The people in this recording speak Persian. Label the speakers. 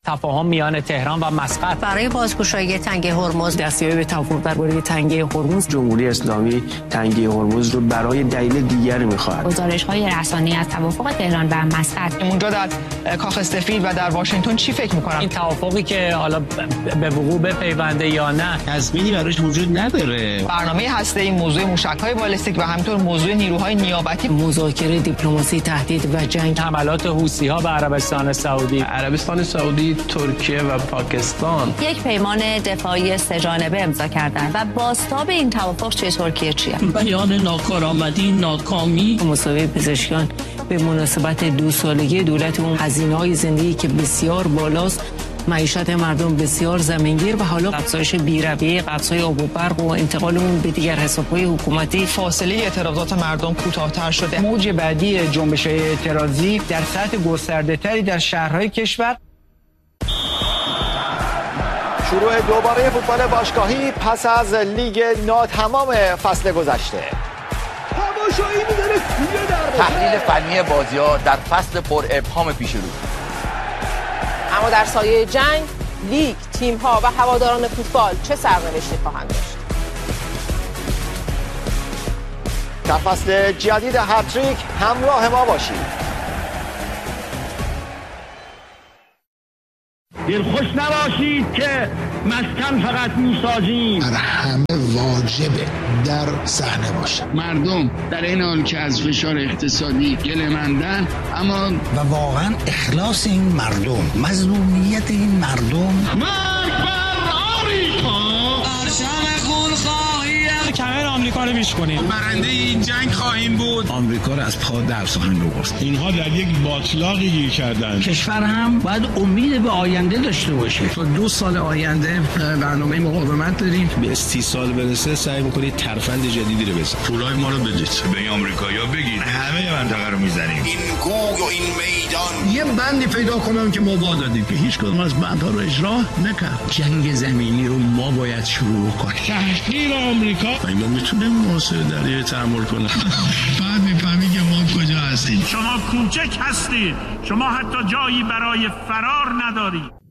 Speaker 1: تفاهم میان تهران و مسقط.
Speaker 2: برای بازگشایی تنگه هرمز
Speaker 3: دستیابی به توافق درباره تنگه هرمز.
Speaker 4: جمهوری اسلامی تنگه هرمز رو برای دلیل دیگری می‌خواهد.
Speaker 5: گزارش‌های رسانه‌ای از توافق تهران و مسقط.
Speaker 6: اونجا در کاخ سفید و در واشنگتن چی فکر می‌کنن؟
Speaker 1: این توافقی که حالا به وقوع بپیونده یا نه
Speaker 7: تضمینی براش وجود نداره.
Speaker 6: برنامه هسته‌ای، موضوع موشک‌های بالستیک و همینطور موضوع نیروهای نیابتی،
Speaker 3: مذاکره دیپلماسی، تهدید و جنگ.
Speaker 1: حملات حوثی‌ها به عربستان سعودی.
Speaker 4: عربستان سعودی، ترکیه و پاکستان
Speaker 2: یک پیمان دفاعی سه‌جانبه امضا کردند و بازتاب این توافق چه ترکیه چیه؟
Speaker 8: بیان ناکارآمدی، ناکامی.
Speaker 3: مسابقه پزشکان به مناسبت 2 سالگی دولت اون هزینه‌های زندگی که بسیار بالاست، معیشت مردم بسیار زمینگیر و حالا افزایش بی‌رویه قبض‌های آب و برق و انتقال اون به دیگر حساب‌های حکومتی.
Speaker 6: فاصله اعتراضات مردم کوتاه‌تر شده.
Speaker 9: موج بعدی جنبش‌های اعتراضی در سطح گسترده‌تری در شهرهای کشور.
Speaker 10: شروع دوباره فوتبال باشگاهی پس از لیگ ناتمام فصل گذشته.
Speaker 11: تماشایی می‌داره توی دروازه.
Speaker 12: تحلیل فنی بازی‌ها در فصل پر ابهام پیش رو.
Speaker 13: اما در سایه جنگ، لیگ، تیم‌ها و هواداران فوتبال چه سرنوشتی خواهند داشت؟
Speaker 10: در فصل جدید هتریک همراه ما باشید.
Speaker 11: دلخوش نباشید که مسکن فقط میسازیم.
Speaker 14: بر همه واجبه در صحنه باشه.
Speaker 15: مردم در این حال که از فشار اقتصادی گله‌مندن، اما
Speaker 16: و واقعا اخلاص این مردم، مظلومیت این مردم.
Speaker 11: مرگ بر آمریکا.
Speaker 17: پرچم خونخواهی
Speaker 18: کمر آمریکا رو میشکنیم.
Speaker 15: برنده این جنگ خواهیم بود.
Speaker 16: آمریکا رو از پا در سخن ببرد.
Speaker 11: اینها در یک باطلاقی گیر کردن.
Speaker 8: کشور هم باید امید به آینده داشته باشه.
Speaker 7: تا 2 سال آینده برنامه مقاومت داریم.
Speaker 19: به 30 سال برسه سعی می‌کنید ترفند جدیدی رو بزنید.
Speaker 20: پولای ما رو بدید. به آمریکایی‌ها بگید. همه منطقه رو میزنیم.
Speaker 14: این گوی و این میدان.
Speaker 15: یه بندی پیدا کنم که ما دادیم که هیچ کدوم از بندها رو اجرا نکرد.
Speaker 7: جنگ زمینی رو ما باید شروع کنیم.
Speaker 11: تحقیر آمریکا.
Speaker 20: ما میتونیم محاصره دریایی تحمل کنیم.
Speaker 15: بعد میفهمی که ما کجا هستیم.
Speaker 11: شما کوچک هستید. شما حتی جایی برای فرار ندارید.